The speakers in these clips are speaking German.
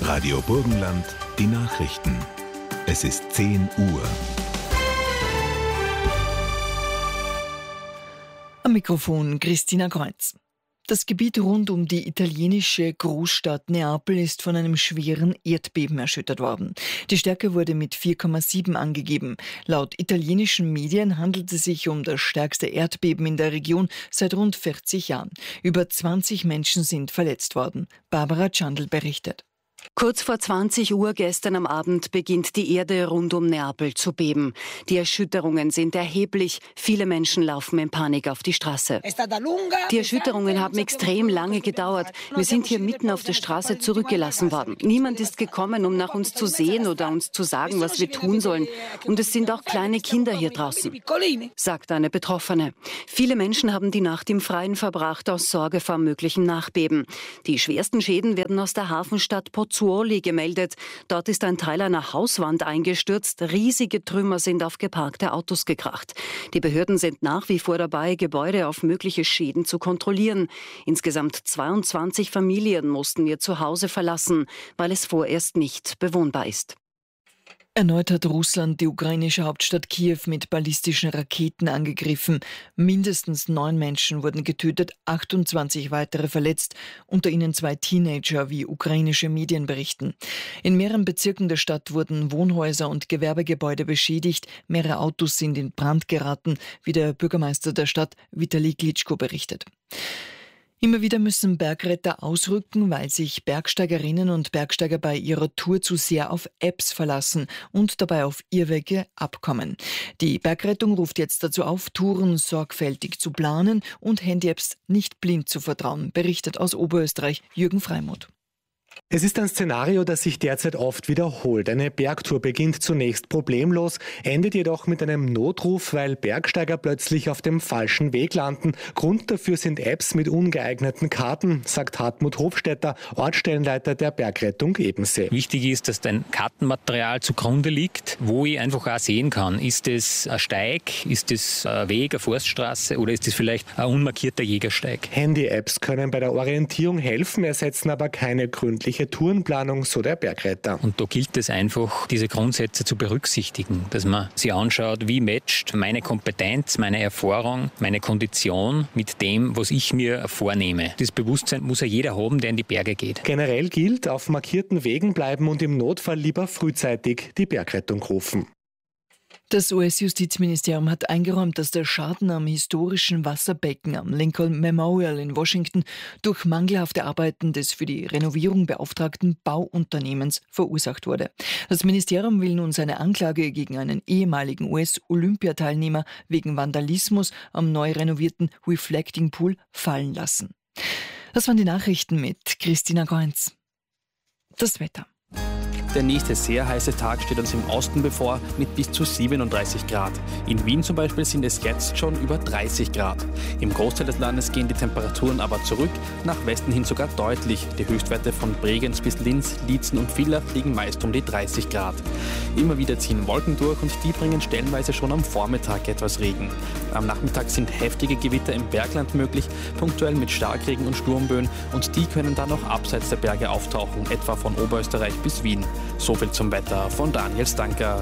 Radio Burgenland, die Nachrichten. Es ist 10 Uhr. Am Mikrofon Christina Kreuz. Das Gebiet rund um die italienische Großstadt Neapel ist von einem schweren Erdbeben erschüttert worden. Die Stärke wurde mit 4,7 angegeben. Laut italienischen Medien handelt es sich um das stärkste Erdbeben in der Region seit rund 40 Jahren. Über 20 Menschen sind verletzt worden. Barbara Chandl berichtet. Kurz vor 20 Uhr gestern am Abend beginnt die Erde rund um Neapel zu beben. Die Erschütterungen sind erheblich. Viele Menschen laufen in Panik auf die Straße. Die Erschütterungen haben extrem lange gedauert. Wir sind hier mitten auf der Straße zurückgelassen worden. Niemand ist gekommen, um nach uns zu sehen oder uns zu sagen, was wir tun sollen. Und es sind auch kleine Kinder hier draußen, sagt eine Betroffene. Viele Menschen haben die Nacht im Freien verbracht, aus Sorge vor möglichen Nachbeben. Die schwersten Schäden werden aus der Hafenstadt Pozzuoli gemeldet. Dort ist ein Teil einer Hauswand eingestürzt. Riesige Trümmer sind auf geparkte Autos gekracht. Die Behörden sind nach wie vor dabei, Gebäude auf mögliche Schäden zu kontrollieren. Insgesamt 22 Familien mussten ihr Zuhause verlassen, weil es vorerst nicht bewohnbar ist. Erneut hat Russland die ukrainische Hauptstadt Kiew mit ballistischen Raketen angegriffen. Mindestens 9 Menschen wurden getötet, 28 weitere verletzt, unter ihnen 2 Teenager, wie ukrainische Medien berichten. In mehreren Bezirken der Stadt wurden Wohnhäuser und Gewerbegebäude beschädigt, mehrere Autos sind in Brand geraten, wie der Bürgermeister der Stadt Vitali Klitschko berichtet. Immer wieder müssen Bergretter ausrücken, weil sich Bergsteigerinnen und Bergsteiger bei ihrer Tour zu sehr auf Apps verlassen und dabei auf Irrwege abkommen. Die Bergrettung ruft jetzt dazu auf, Touren sorgfältig zu planen und Handy-Apps nicht blind zu vertrauen, berichtet aus Oberösterreich Jürgen Freimuth. Es ist ein Szenario, das sich derzeit oft wiederholt. Eine Bergtour beginnt zunächst problemlos, endet jedoch mit einem Notruf, weil Bergsteiger plötzlich auf dem falschen Weg landen. Grund dafür sind Apps mit ungeeigneten Karten, sagt Hartmut Hofstetter, Ortsstellenleiter der Bergrettung Ebensee. Wichtig ist, dass ein Kartenmaterial zugrunde liegt, wo ich einfach auch sehen kann, ist es ein Steig, ist es ein Weg, eine Forststraße oder ist es vielleicht ein unmarkierter Jägersteig. Handy-Apps können bei der Orientierung helfen, ersetzen aber keine gründliche Tourenplanung, so der Bergretter. Und da gilt es einfach, diese Grundsätze zu berücksichtigen, dass man sich anschaut, wie matcht meine Kompetenz, meine Erfahrung, meine Kondition mit dem, was ich mir vornehme. Das Bewusstsein muss ja jeder haben, der in die Berge geht. Generell gilt, auf markierten Wegen bleiben und im Notfall lieber frühzeitig die Bergrettung rufen. Das US-Justizministerium hat eingeräumt, dass der Schaden am historischen Wasserbecken am Lincoln Memorial in Washington durch mangelhafte Arbeiten des für die Renovierung beauftragten Bauunternehmens verursacht wurde. Das Ministerium will nun seine Anklage gegen einen ehemaligen US-Olympiateilnehmer wegen Vandalismus am neu renovierten Reflecting Pool fallen lassen. Das waren die Nachrichten mit Christina Kreuz. Das Wetter. Der nächste sehr heiße Tag steht uns im Osten bevor mit bis zu 37 Grad. In Wien zum Beispiel sind es jetzt schon über 30 Grad. Im Großteil des Landes gehen die Temperaturen aber zurück, nach Westen hin sogar deutlich. Die Höchstwerte von Bregenz bis Linz, Liezen und Villach liegen meist um die 30 Grad. Immer wieder ziehen Wolken durch und die bringen stellenweise schon am Vormittag etwas Regen. Am Nachmittag sind heftige Gewitter im Bergland möglich, punktuell mit Starkregen und Sturmböen und die können dann auch abseits der Berge auftauchen, etwa von Oberösterreich bis Wien. So viel zum Wetter von Daniel Stanker.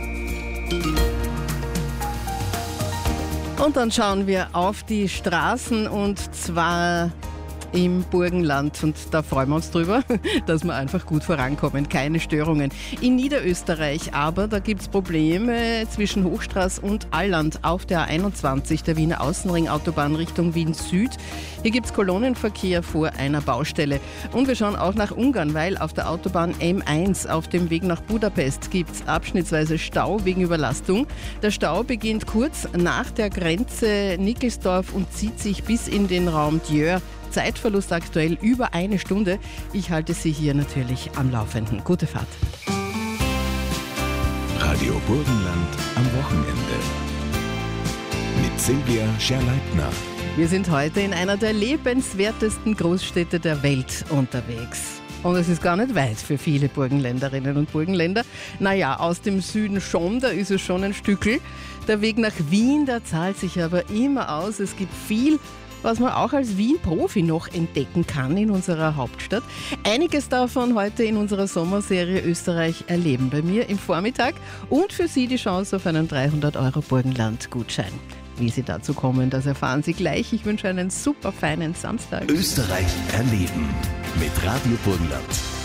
Und dann schauen wir auf die Straßen und zwar im Burgenland und da freuen wir uns drüber, dass wir einfach gut vorankommen, keine Störungen. In Niederösterreich aber, da gibt es Probleme zwischen Hochstraß und Alland auf der A21, der Wiener Außenring-Autobahn Richtung Wien Süd. Hier gibt es Kolonnenverkehr vor einer Baustelle. Und wir schauen auch nach Ungarn, weil auf der Autobahn M1 auf dem Weg nach Budapest gibt es abschnittsweise Stau wegen Überlastung. Der Stau beginnt kurz nach der Grenze Nickelsdorf und zieht sich bis in den Raum Djör. Zeitverlust aktuell über 1 Stunde. Ich halte Sie hier natürlich am Laufenden. Gute Fahrt. Radio Burgenland am Wochenende. Mit Silvia Scherleitner. Wir sind heute in einer der lebenswertesten Großstädte der Welt unterwegs. Und es ist gar nicht weit für viele Burgenländerinnen und Burgenländer. Naja, aus dem Süden schon, da ist es schon ein Stückel. Der Weg nach Wien, der zahlt sich aber immer aus. Es gibt viel, was man auch als Wien-Profi noch entdecken kann in unserer Hauptstadt. Einiges davon heute in unserer Sommerserie Österreich erleben bei mir im Vormittag und für Sie die Chance auf einen 300€ Burgenland-Gutschein. Wie Sie dazu kommen, das erfahren Sie gleich. Ich wünsche einen super feinen Samstag. Österreich erleben mit Radio Burgenland.